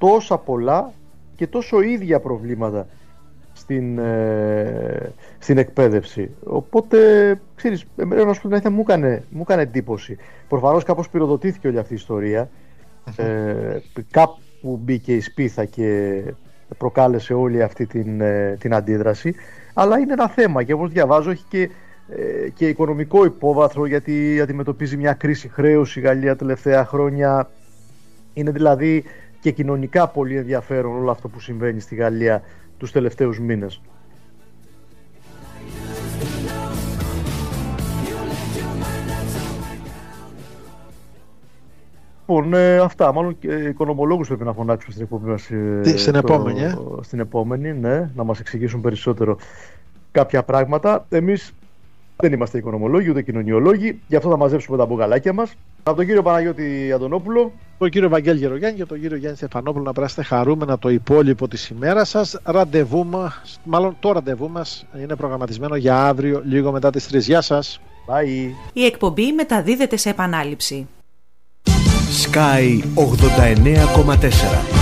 τόσα πολλά και τόσο ίδια προβλήματα στην εκπαίδευση. Οπότε, ξέρεις, εμένα να σου πω την αλήθεια, μου έκανε εντύπωση. Προφανώς κάπως πυροδοτήθηκε όλη αυτή η ιστορία. Κάπου μπήκε η σπίθα και προκάλεσε όλη αυτή την αντίδραση. Αλλά είναι ένα θέμα και όπως διαβάζω έχει και οικονομικό υπόβαθρο, γιατί αντιμετωπίζει μια κρίση χρέους η Γαλλία τελευταία χρόνια. Είναι δηλαδή και κοινωνικά πολύ ενδιαφέρον όλο αυτό που συμβαίνει στη Γαλλία τους τελευταίους μήνες. Λοιπόν, αυτά. Μάλλον οικονομολόγους πρέπει να φωνάξουμε στην εκπομπή μας. Στην επόμενη, ναι, να μας εξηγήσουν περισσότερο κάποια πράγματα. Εμείς δεν είμαστε οικονομολόγοι ούτε κοινωνιολόγοι, γι' αυτό θα μαζέψουμε τα μπουκαλάκια μας. Από τον κύριο Παναγιώτη Αντωνόπουλο, τον κύριο Βαγγέλη Γερογιάννη και τον κύριο Γιάννη Στεφανόπουλο, να περάσετε χαρούμενα το υπόλοιπο της ημέρας σας. Το ραντεβού μας είναι προγραμματισμένο για αύριο λίγο μετά τις 3. Γεια σας. Bye. Η εκπομπή μεταδίδεται σε επανάληψη. Sky 89,4